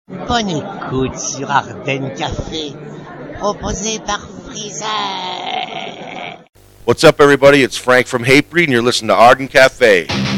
Bonne écoute sur Ardennes Café, proposé par Freezer. What's up, everybody? It's Frank from Hatebreed, and you're listening to Arden Cafe.